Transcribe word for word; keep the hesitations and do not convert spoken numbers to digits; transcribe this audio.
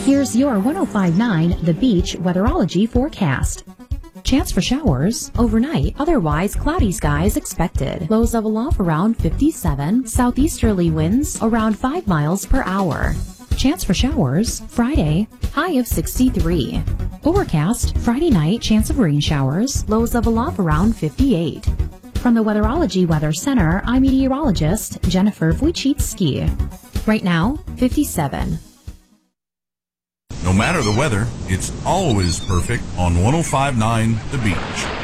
Here's your one oh five point nine The Beach weatherology forecast. Chance for showers overnight, otherwise cloudy skies expected. Lows of aloft around fifty-seven, southeasterly winds around five miles per hour. Chance for showers Friday, high of sixty-three. Overcast Friday night, chance of rain showers, lows of aloft around fifty-eight. From the Weatherology Weather Center, I'm meteorologist Jennifer Wojcicki. Right now, fifty-seven. No matter the weather, it's always perfect on one oh five point nine The Beach.